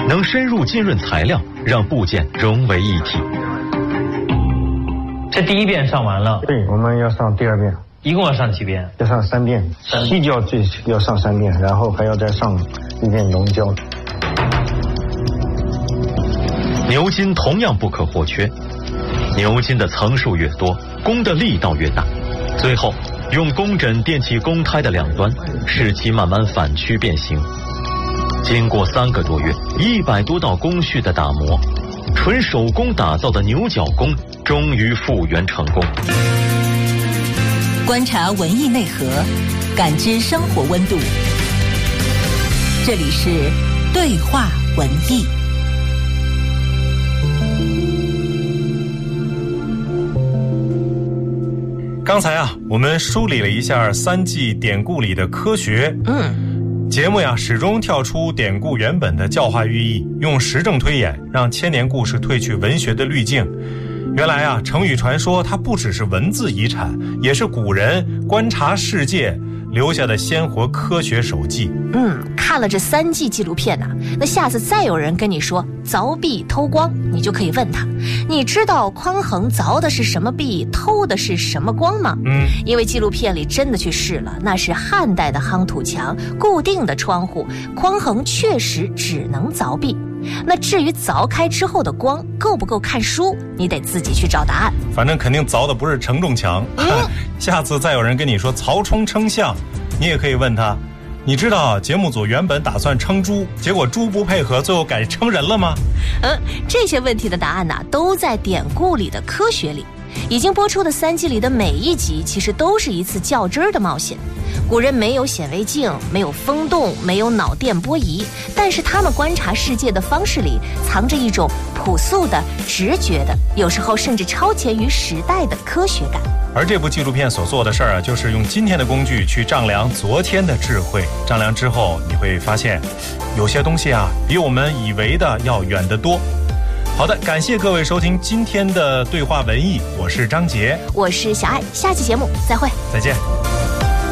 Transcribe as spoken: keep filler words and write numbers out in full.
能深入浸润材料，让部件融为一体。 这第一遍上完了， 对，我们要上第二遍。 一共要上几遍？ 要上三遍，细胶最要上三遍，然后还要再上一遍溶胶。 牛筋同样不可或缺，牛筋的层数越多，弓的力道越大。最后用弓枕垫起弓胎的两端，使其慢慢反曲变形。经过三个多月，一百多道工序的打磨，纯手工打造的牛角弓终于复原成功。 观察文艺内核，感知生活温度。这里是对话文艺。 刚才啊，我们梳理了一下三纪典故里的科学。嗯，节目呀始终跳出典故原本的教化寓意，用实证推演，让千年故事褪去文学的滤镜。原来啊，成语传说它不只是文字遗产，也是古人观察世界留下的鲜活科学手记。 嗯，看了这三季纪录片呢、啊，那下次再有人跟你说凿壁偷光，你就可以问他，你知道匡衡凿的是什么壁，偷的是什么光吗？嗯，因为纪录片里真的去试了，那是汉代的夯土墙，固定的窗户，匡衡确实只能凿壁。那至于凿开之后的光够不够看书，你得自己去找答案。 反正肯定凿的不是承重墙。嗯、下次再有人跟你说曹冲称象，你也可以问他，你知道节目组原本打算称猪，结果猪不配合，最后改称人了吗？ 嗯，这些问题的答案呢、啊，都在典故里的科学里。已经播出的三季里的每一集，其实都是一次较真儿的冒险。古人没有显微镜，没有风洞，没有脑电波仪，但是他们观察世界的方式里藏着一种朴素的、直觉的，有时候甚至超前于时代的科学感。 而这部纪录片所做的事儿啊，就是用今天的工具去丈量昨天的智慧。丈量之后，你会发现，有些东西啊，比我们以为的要远得多。好的，感谢各位收听今天的对话文艺，我是张杰， 我是小爱，下期节目再会， 再见。